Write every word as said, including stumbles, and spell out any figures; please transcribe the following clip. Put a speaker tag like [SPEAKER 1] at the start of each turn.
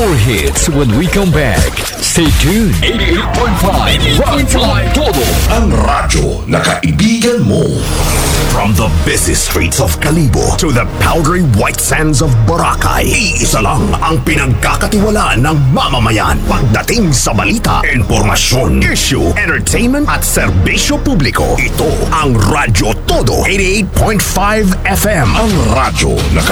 [SPEAKER 1] More hits when we come back. Stay tuned. eighty-eight point five Frontline Todo.
[SPEAKER 2] Ang radyo na kaibigan mo. From the busy streets of Kalibo to the powdery white sands of Boracay, iisa lang ang pinagkakatiwalaan ng mamamayan. Pagdating sa balita, informasyon, issue, entertainment at serbisyo publiko, ito ang Radyo Todo eighty-eight point five F M. Ang radyo na